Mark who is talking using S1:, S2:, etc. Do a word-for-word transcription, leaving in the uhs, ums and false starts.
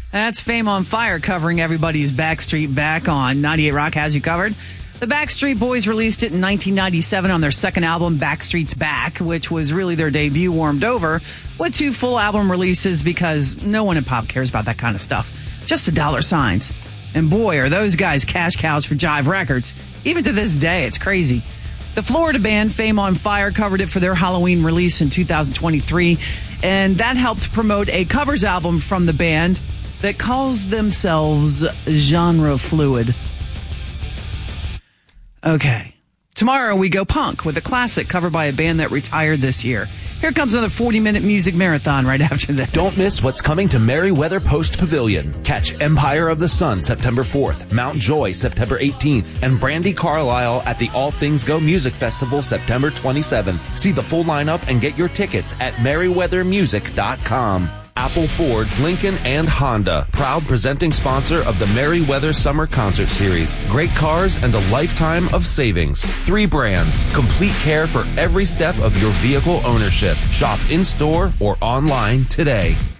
S1: That's Fame on Fire covering everybody's Backstreet Back on ninety-eight Rock has you covered. The Backstreet Boys released it in nineteen ninety-seven on their second album, Backstreet's Back, which was really their debut, Warmed Over, with two full album releases because no one in pop cares about that kind of stuff. Just the dollar signs. And boy, are those guys cash cows for Jive Records. Even to this day, it's crazy. The Florida band Fame on Fire covered it for their Halloween release in two thousand twenty-three, and that helped promote a covers album from the band that calls themselves genre fluid. Okay. Tomorrow we go punk with a classic covered by a band that retired this year. Here comes another forty-minute music marathon right after this.
S2: Don't miss what's coming to Merriweather Post Pavilion. Catch Empire of the Sun September fourth, Mount Joy September eighteenth, and Brandy Carlisle at the All Things Go Music Festival September twenty-seventh. See the full lineup and get your tickets at merriweather music dot com. Apple, Ford, Lincoln, and Honda, proud presenting sponsor of the Merriweather Summer Concert Series. Great cars and a lifetime of savings. Three brands, complete care for every step of your vehicle ownership. Shop in-store or online today.